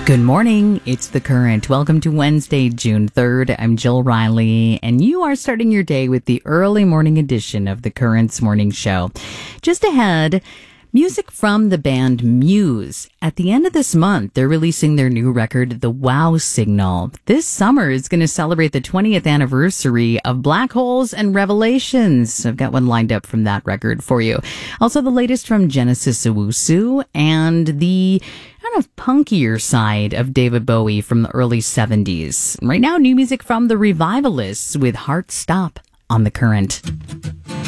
Good morning. It's The Current. Welcome to Wednesday, June 3rd. I'm Jill Riley, and you are starting your day with the early morning edition of The Current's morning show. Just ahead, music from the band Muse. At the end of this month, they're releasing their new record, The Wow Signal. This summer is going to celebrate the 20th anniversary of Black Holes and Revelations. I've got one lined up from that record for you. Also, the latest from Genesis Owusu and the kind of punkier side of David Bowie from the early 70s. Right now, new music from the Revivalists with Heart Stop on The Current.